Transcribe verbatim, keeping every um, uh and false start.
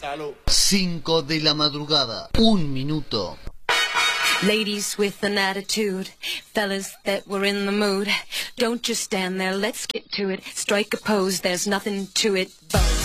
Salud. Cinco de la madrugada, un minuto. Ladies with an attitude, fellas that were in the mood. Don't just stand there, let's get to it. Strike a pose, there's nothing to it but